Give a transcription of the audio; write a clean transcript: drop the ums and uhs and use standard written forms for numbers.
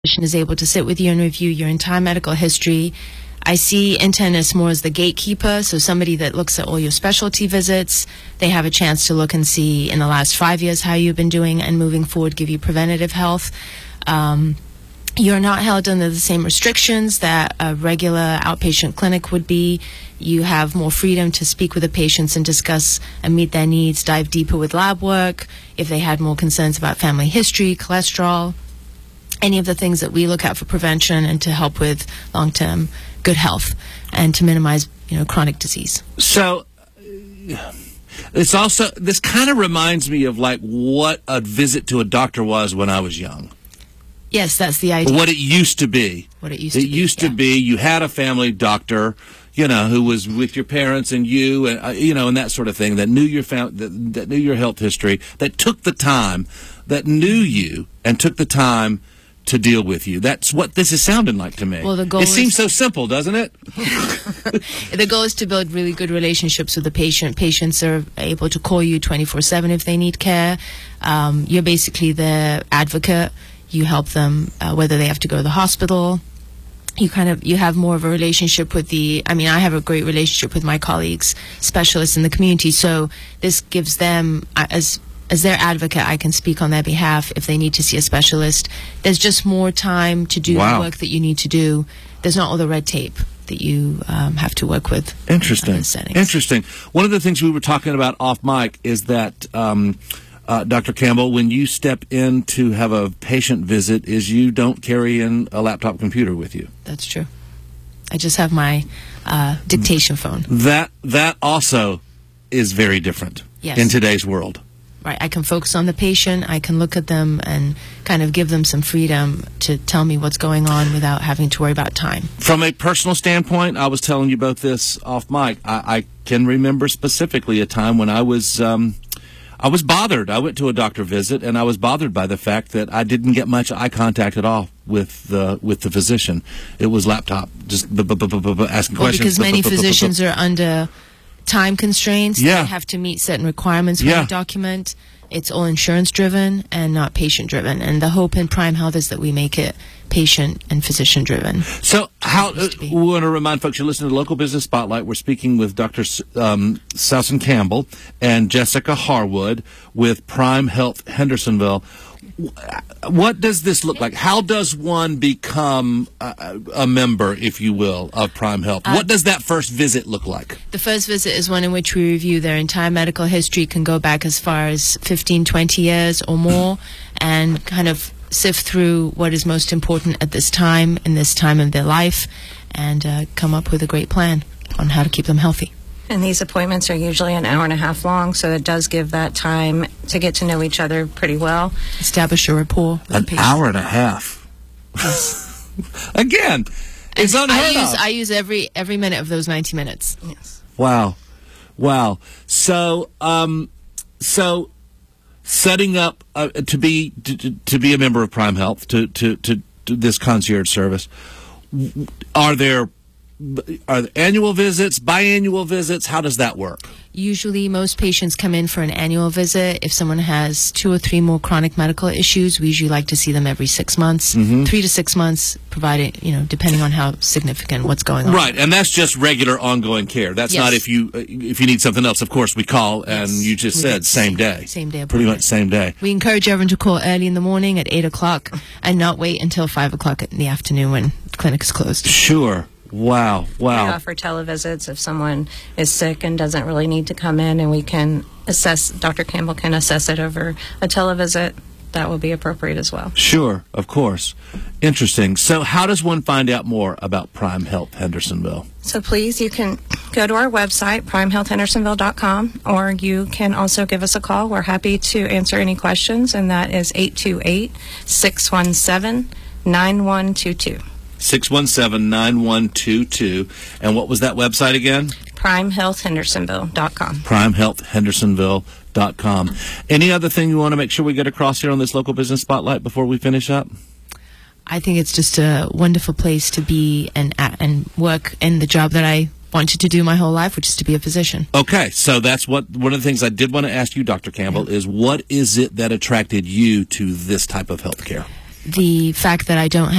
physician is able to sit with you and review your entire medical history. I see internists more as the gatekeeper, so somebody that looks at all your specialty visits. They have a chance to look and see in the last 5 years how you've been doing, and moving forward give you preventative health. You're not held under the same restrictions that a regular outpatient clinic would be. You have more freedom to speak with the patients and discuss and meet their needs, dive deeper with lab work, if they had more concerns about family history, cholesterol, any of the things that we look at for prevention and to help with long-term good health and to minimize, chronic disease. So it's also, this kind of reminds me of like what a visit to a doctor was when I was young. Yes, that's the idea. What it used to be. What it used to be, you had a family doctor, who was with your parents and you, and and that sort of thing, that knew your that knew your health history, that took the time, that knew you and took the time to deal with you. That's what this is sounding like to me. Well, the goal it seems so simple, doesn't it? The goal is to build really good relationships with the patient. Patients are able to call you 24/7 if they need care. You're basically their advocate. You help them whether they have to go to the hospital. You have more of a relationship with I have a great relationship with my colleagues, specialists in the community, so this gives them, as their advocate, I can speak on their behalf if they need to see a specialist. There's just more time to do the work that you need to do. There's not all the red tape that you have to work with. Interesting. Interesting. One of the things we were talking about off mic is that, Dr. Campbell, when you step in to have a patient visit, is you don't carry in a laptop computer with you. That's true. I just have my dictation phone. That also is very different in today's world. Right. I can focus on the patient. I can look at them and kind of give them some freedom to tell me what's going on without having to worry about time. From a personal standpoint, I was telling you both this off mic. I can remember specifically a time when I was bothered. I went to a doctor visit, and I was bothered by the fact that I didn't get much eye contact at all with the physician. It was laptop, just asking questions. Because many physicians are under time constraints. Yeah. They have to meet certain requirements for the document. It's all insurance-driven and not patient-driven. And the hope in Prime Health is that we make it patient and physician-driven. So we want to remind folks, you're listening to Local Business Spotlight. We're speaking with Dr. Sausan Campbell and Jessica Harwood with Prime Health Hendersonville. What does this look like? How does one become a member, if you will, of Prime Health? What does that first visit look like? The first visit is one in which we review their entire medical history, can go back as far as 15, 20 years or more, and kind of sift through what is most important at this time, in this time of their life, and come up with a great plan on how to keep them healthy. And these appointments are usually an hour and a half long, so it does give that time to get to know each other pretty well. Establish a rapport with the patient. An hour and a half. Yes. Again, it's unheard of. I use every minute of those 90 minutes. Yes. Wow. So, setting up to be a member of Prime Health, to this concierge service, are there annual visits, biannual visits? How does that work? Usually most patients come in for an annual visit. If someone has 2 or 3 more chronic medical issues, we usually like to see them every 6 months, 3 to 6 months, provided, depending on how significant what's going on. Right, and that's just regular ongoing care. That's not if you need something else, of course, we call, and you just said same day. Same day. Pretty much same day. We encourage everyone to call early in the morning at 8 o'clock and not wait until 5 o'clock in the afternoon when the clinic is closed. Sure. Wow. We offer televisits if someone is sick and doesn't really need to come in, and we can assess, Dr. Campbell can assess it over a televisit. That will be appropriate as well. Sure, of course. Interesting. So how does one find out more about Prime Health Hendersonville? So please, you can go to our website, primehealthhendersonville.com, or you can also give us a call. We're happy to answer any questions, and that is 828-617-9122. 617-9122. And what was that website again? primehealthhendersonville.com. primehealthhendersonville.com. Any other thing you want to make sure we get across here on this Local Business Spotlight before we finish up? I think it's just a wonderful place to be and work in the job that I wanted to do my whole life, which is to be a physician. Okay, so that's one of the things I did want to ask you, Dr. Campbell, is what is it that attracted you to this type of health care? the fact that I don't